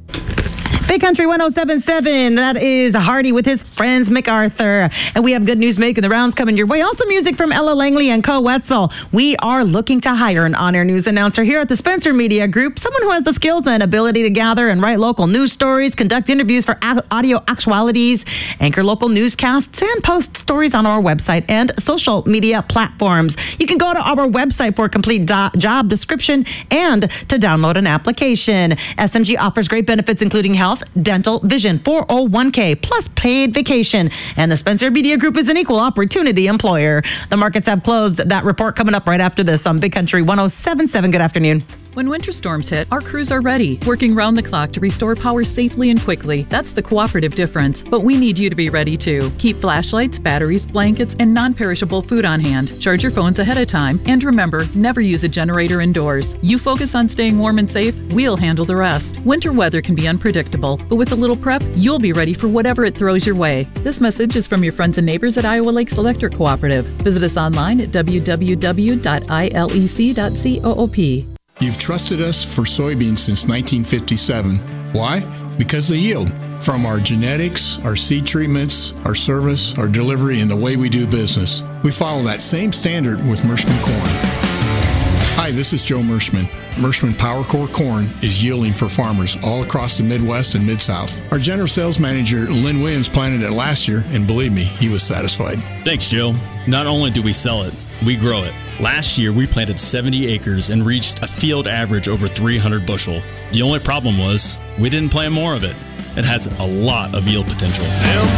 Big Country 107.7, that is Hardy with his friends MacArthur. And we have good news making the rounds coming your way. Also music from Ella Langley and Co. Wetzel. We are looking to hire an on-air news announcer here at the Spencer Media Group, someone who has the skills and ability to gather and write local news stories, conduct interviews for audio actualities, anchor local newscasts, and post stories on our website and social media platforms. You can go to our website for a complete job description and to download an application. SMG offers great benefits including health, dental, vision, 401k, plus paid vacation. And the Spencer Media Group is an equal opportunity employer. The markets have closed. That report coming up right after this on Big Country 107.7. Good afternoon. When winter storms hit, our crews are ready, working round the clock to restore power safely and quickly. That's the cooperative difference. But we need you to be ready too. Keep flashlights, batteries, blankets, and non-perishable food on hand. Charge your phones ahead of time. And remember, never use a generator indoors. You focus on staying warm and safe, we'll handle the rest. Winter weather can be unpredictable, but with a little prep, you'll be ready for whatever it throws your way. This message is from your friends and neighbors at Iowa Lakes Electric Cooperative. Visit us online at www.ilec.coop. You've trusted us for soybeans since 1957. Why? Because of yield. From our genetics, our seed treatments, our service, our delivery, and the way we do business. We follow that same standard with Mershman corn. Hi, this is Joe Mershman. Mershman PowerCore corn is yielding for farmers all across the Midwest and Mid-South. Our general sales manager, Lynn Williams, planted it last year, and believe me, he was satisfied. Thanks, Joe. Not only do we sell it, we grow it. Last year, we planted 70 acres and reached a field average over 300 bushel. The only problem was we didn't plant more of it. It has a lot of yield potential.